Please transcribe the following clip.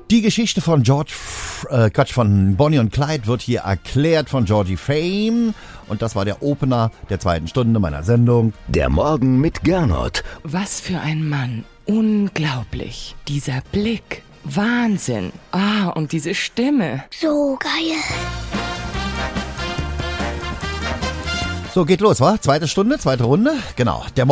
Die Geschichte von von Bonnie und Clyde wird hier erklärt von Georgie Fame. Und das war der Opener der 2. Stunde meiner Sendung. Der Morgen mit Gernot. Was für ein Mann. Unglaublich. Dieser Blick. Wahnsinn. Und diese Stimme. So geil. So, geht los, wa? 2. Stunde, 2. Runde. Genau. Der